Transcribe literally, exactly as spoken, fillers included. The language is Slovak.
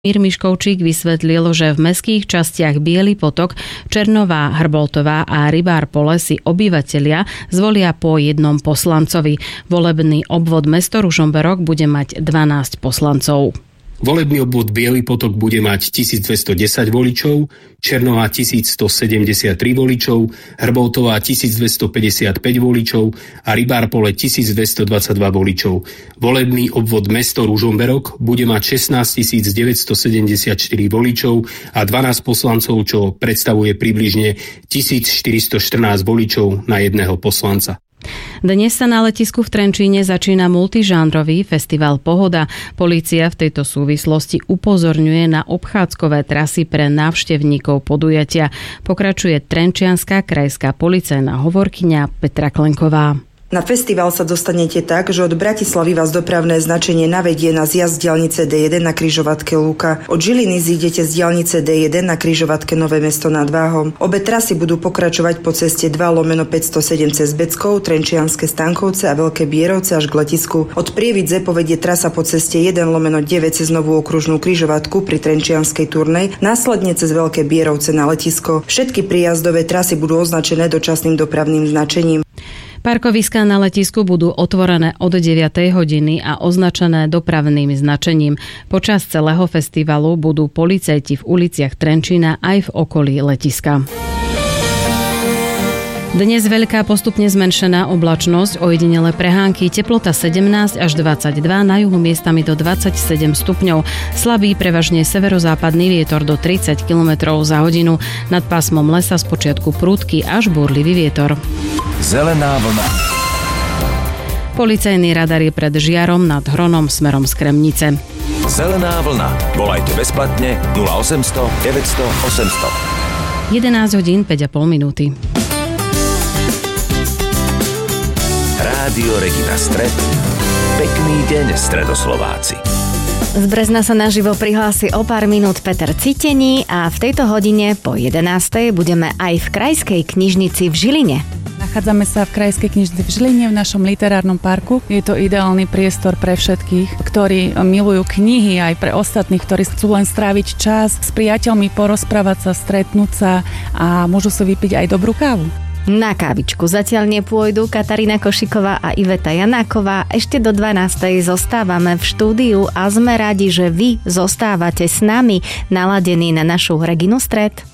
Mír Miškovčík vysvetlil, že v mestských častiach Biely potok, Černová, Hrboltová a Rybár-Pole si obyvatelia zvolia po jednom poslancovi. Volebný obvod mesto Ružomberok bude mať dvanásť poslancov. Volebný obvod Biely potok bude mať tisícdvestodesať voličov, Černová tisícstosedemdesiattri voličov, Hrboltová tisícdvestopäťdesiatpäť voličov a Rybár-Pole tisícdvestodvadsaťdva voličov. Volebný obvod mesto Ružomberok bude mať šestnásťtisícdeväťstosedemdesiatštyri voličov a dvanásť poslancov, čo predstavuje približne tisícštyristoštrnásť voličov na jedného poslanca. Dnes sa na letisku v Trenčíne začína multižánrový festival Pohoda. Polícia v tejto súvislosti upozorňuje na obchádzkové trasy pre návštevníkov podujatia. Pokračuje trenčianska krajská policajná hovorkyňa Petra Klenková. Na festival sa dostanete tak, že od Bratislavy vás dopravné značenie navedie na zjazd diaľnice dé jeden na križovatke Lúka. Od Žiliny zídete z diaľnice dé jeden na križovatke Nové Mesto nad Váhom. Obe trasy budú pokračovať po ceste dva lomeno päťstosedem cez Beckov, Trenčianske Stankovce a Veľké Bierovce až k letisku. Od Prievidze povedie trasa po ceste jeden lomeno deväť cez Novú okružnú križovatku pri Trenčianskej Turnej, následne cez Veľké Bierovce na letisko. Všetky príjazdové trasy budú označené dočasným dopravným značením. Parkoviská na letisku budú otvorené od deviatej hodiny a označené dopravným značením. Počas celého festivalu budú policajti v uliciach Trenčína aj v okolí letiska. Dnes veľká postupne zmenšená oblačnosť, ojedinelé prehánky, teplota sedemnásť až dvadsaťdva, na juhu miestami do dvadsaťsedem stupňov. Slabý prevažne severozápadný vietor do tridsať kilometrov za hodinu. Nad pásmom lesa spočiatku prudký až búrlivý vietor. Zelená vlna. Policajný radar je pred Žiarom nad Hronom smerom z Kremnice. Zelená vlna. Volajte bezplatne nula osemsto deväťsto osemsto. jedenásť hodín päť a pol minúty. Rádio Regina Stred. Pekný deň, Stredoslováci. Z Brezna sa naživo prihlási o pár minút Peter Citení a v tejto hodine po jedenástej budeme aj v Krajskej knižnici v Žiline. Nachádzame sa v Krajskej knižnici v Žiline v našom literárnom parku. Je to ideálny priestor pre všetkých, ktorí milujú knihy, aj pre ostatných, ktorí chcú len stráviť čas s priateľmi, porozprávať sa, stretnúť sa a môžu si vypiť aj dobrú kávu. Na kávičku zatiaľ nepôjdu Katarína Košiková a Iveta Janáková. Ešte do dvanástej zostávame v štúdiu a sme radi, že vy zostávate s nami naladení na našu Reginu Stred.